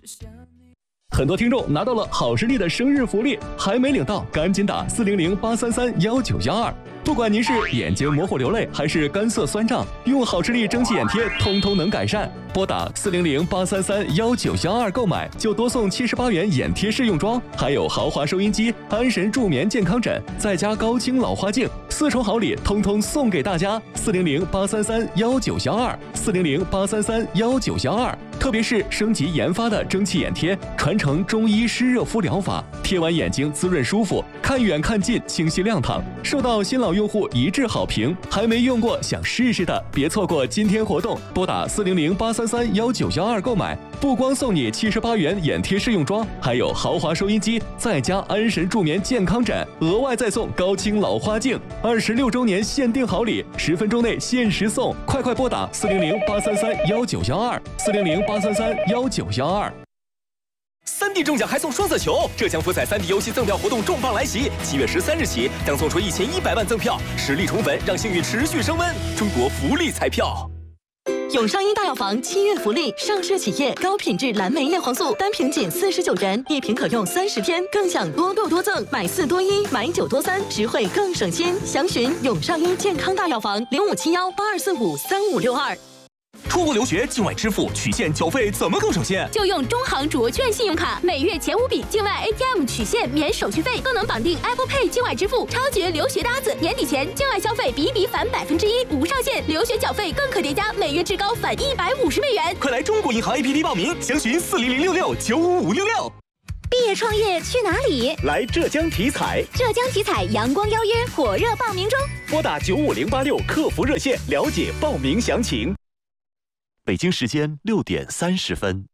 很多听众拿到了好视力的生日福利，还没领到，赶紧打400-833-1912。不管您是眼睛模糊流泪，还是干涩酸胀，用好视力蒸汽眼贴，通通能改善。拨打400-833-1912购买，就多送78元眼贴试用装，还有豪华收音机、安神助眠健康枕，再加高清老花镜，4重好礼，通通送给大家。400-833-1912，400-833-1912。特别是升级研发的蒸汽眼贴，传承中医湿热敷疗法，贴完眼睛滋润舒服，看远看近清晰亮堂，受到新老用户一致好评。还没用过想试试的，别错过今天活动，拨打400-833-1912购买，不光送你78元眼贴试用装，还有豪华收音机，再加安神助眠健康枕，额外再送高清老花镜，26周年限定好礼，10分钟内限时送，快拨打400-833-1912，400-833-1912。 3D 中奖还送双色球，浙江福彩3D 游戏赠票活动重磅来袭，7月13日起将送出1100万赠票，实力宠粉，让幸运持续升温。中国福利彩票。 永上医大药房7月福利，上市企业高品质蓝莓叶黄素单瓶仅49元，1瓶可用30天，更享多购多赠，买4多1，买9多3，实惠更省心。详询永上医健康大药房057182453562。 出国留学境外支付取现缴费怎么更省心？ 就用中行卓券信用卡，每月前5笔境外 ATM 取现免手续费，更能绑定 Apple Pay 境外支付，超绝留学搭子！年底前境外消费比返1%，无上限，留学缴费更可叠加，每月至高返150美元。 快来中国银行 APP 报名，详询40066-95566。 毕业创业去哪里？ 来浙江体彩， 浙江体彩阳光邀约火热报名中， 拨打95086客服热线了解报名详情。 北京时间6点30分。